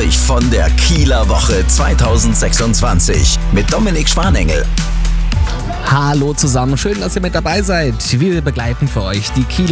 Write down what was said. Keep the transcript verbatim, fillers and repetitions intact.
Nachricht von der Kieler Woche zweitausendsechsundzwanzig mit Dominik Schwanengel. Hallo zusammen, schön, dass ihr mit dabei seid. Wir begleiten für euch die Kieler